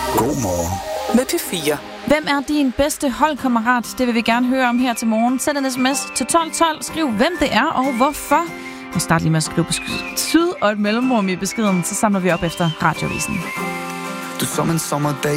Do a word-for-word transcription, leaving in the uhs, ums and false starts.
God morgen med P fire. Hvem er din bedste holdkammerat? Det vil vi gerne høre om her til morgen. Send en sms til tolv tolv. Skriv, hvem det er og hvorfor. Og start lige med at skrive syd og et mellemrum i beskeden, så samler vi op efter Radioavisen. Du som en sommerdag